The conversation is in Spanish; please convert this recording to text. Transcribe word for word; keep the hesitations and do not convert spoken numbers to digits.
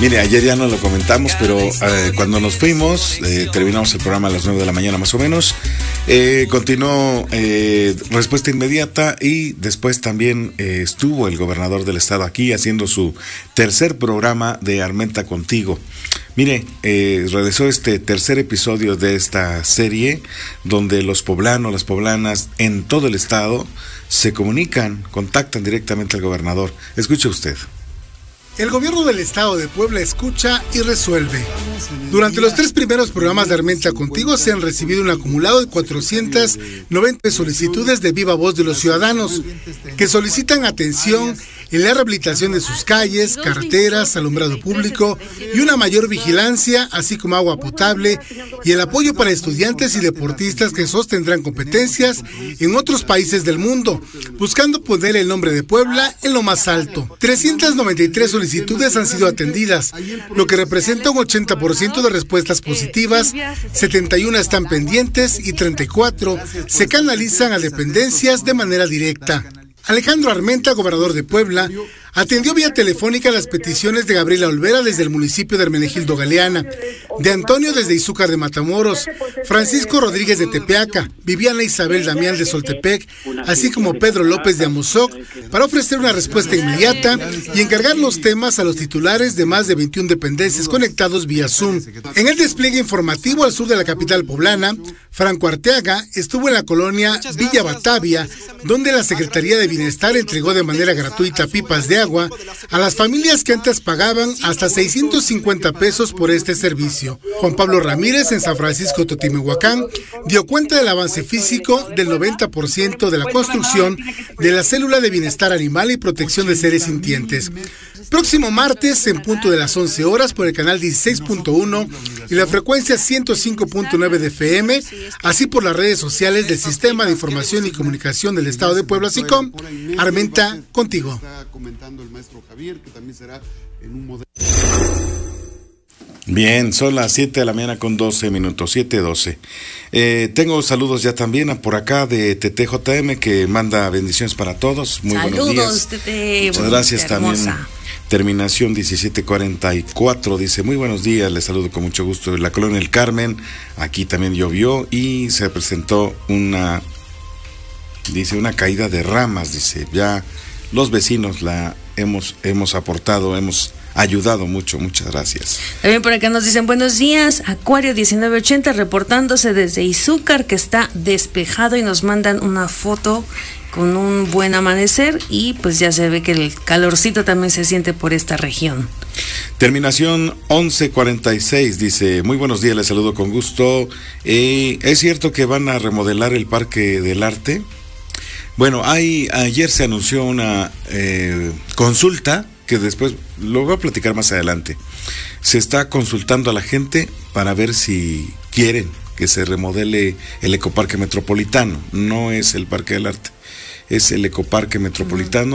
Mire, ayer ya no lo comentamos, pero eh, cuando nos fuimos, eh, terminamos el programa a las nueve de la mañana más o menos, eh, continuó eh, respuesta inmediata y después también eh, estuvo el gobernador del estado aquí haciendo su tercer programa de Armenta Contigo. Mire, eh, regresó este tercer episodio de esta serie donde los poblanos, las poblanas en todo el estado se comunican, contactan directamente al gobernador. Escuche usted. El gobierno del estado de Puebla escucha y resuelve. Durante los tres primeros programas de Armenta Contigo se han recibido un acumulado de cuatrocientas noventa solicitudes de viva voz de los ciudadanos que solicitan atención en la rehabilitación de sus calles, carreteras, alumbrado público y una mayor vigilancia, así como agua potable y el apoyo para estudiantes y deportistas que sostendrán competencias en otros países del mundo, buscando poner el nombre de Puebla en lo más alto. trescientas noventa y tres solicitudes han sido atendidas, lo que representa un ochenta por ciento de respuestas positivas, setenta y una están pendientes y treinta y cuatro se canalizan a dependencias de manera directa. Alejandro Armenta, gobernador de Puebla, atendió vía telefónica las peticiones de Gabriela Olvera desde el municipio de Hermenegildo Galeana, de Antonio desde Izúcar de Matamoros, Francisco Rodríguez de Tepeaca, Viviana Isabel Damián de Soltepec, así como Pedro López de Amozoc, para ofrecer una respuesta inmediata y encargar los temas a los titulares de más de veintiuna dependencias conectados vía Zoom. En el despliegue informativo al sur de la capital poblana, Franco Arteaga estuvo en la colonia Villa Batavia, donde la Secretaría de Bienestar entregó de manera gratuita pipas de agua a las familias que antes pagaban hasta seiscientos cincuenta pesos por este servicio. Juan Pablo Ramírez, en San Francisco Totimehuacán, dio cuenta del avance físico del noventa por ciento de la construcción de la célula de bienestar animal y protección de seres sintientes. Próximo martes, en punto de las once horas, por el canal dieciséis punto uno y la frecuencia ciento cinco punto nueve de F M, así por las redes sociales del Sistema de Información y Comunicación del Estado de Puebla, SICOM, Armenta Contigo. Bien, son las siete de la mañana con doce minutos, siete doce. Eh, tengo saludos ya también por acá de T T J M que manda bendiciones para todos. Muy saludos, buenos días. Tete, muchas gracias hermosa. También. Terminación diecisiete cuarenta y cuatro dice, muy buenos días, les saludo con mucho gusto. En la colonia El Carmen, aquí también llovió y se presentó una, dice, una caída de ramas, dice, ya los vecinos la hemos, hemos aportado, hemos ayudado mucho, muchas gracias. También por acá nos dicen, buenos días, Acuario diecinueve ochenta reportándose desde Izúcar, que está despejado, y nos mandan una foto con un buen amanecer y pues ya se ve que el calorcito también se siente por esta región. Terminación once cuarenta y seis dice, muy buenos días, les saludo con gusto. Eh, ¿Es cierto que van a remodelar el Parque del Arte? Bueno, hay, ayer se anunció una eh, consulta que después lo voy a platicar más adelante. Se está consultando a la gente para ver si quieren que se remodele el Ecoparque Metropolitano. No es el Parque del Arte, es el Ecoparque Metropolitano.